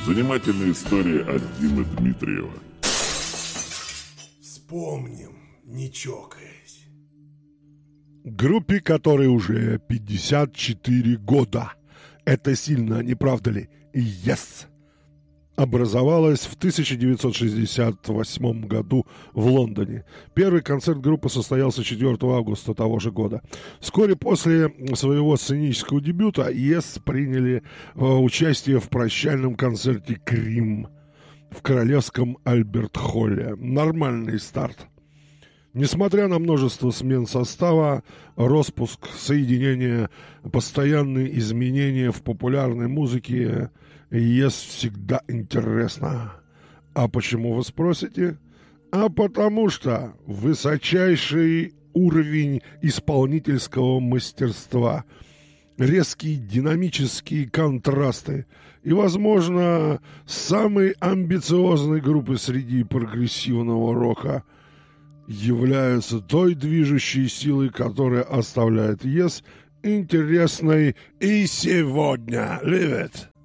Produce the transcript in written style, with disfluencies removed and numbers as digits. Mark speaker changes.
Speaker 1: Занимательная история от Димы Дмитриева.
Speaker 2: Вспомним, не чокаясь.
Speaker 3: Группе, которой уже 54 года. Это сильно, не правда ли? Yes! Образовалась в 1968 году в Лондоне. Первый концерт группы состоялся 4 августа того же года. Вскоре после своего сценического дебюта Yes приняли участие в прощальном концерте «Крим» в Королевском Альберт-Холле. Нормальный старт. Несмотря на множество смен состава, распуск, соединения, постоянные изменения в популярной музыке, Yes всегда интересно. А почему, вы спросите? А потому что высочайший уровень исполнительского мастерства, резкие динамические контрасты и, возможно, самой амбициозной группы среди прогрессивного рока являются той движущей силой, которая оставляет Yes интересной и сегодня. Live it!